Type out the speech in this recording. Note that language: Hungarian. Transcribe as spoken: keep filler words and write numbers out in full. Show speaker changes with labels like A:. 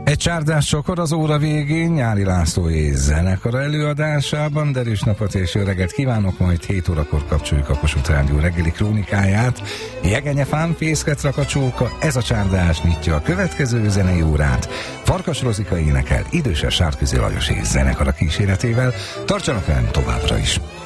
A: Egy csárdás csokor az óra végén Nyári László és zenekara előadásában. Derűs napot és jó reggelt kívánok, majd hét órakor kapcsoljuk a Kossuth Rádió reggeli krónikáját. Jegenyefán fészket rak a csóka, ez a csárdás nyitja a következő zenei órát. Farkas Rozika énekel, időses Sárközi Lajos és zenekara kíséretével. Tartsanak velem továbbra is!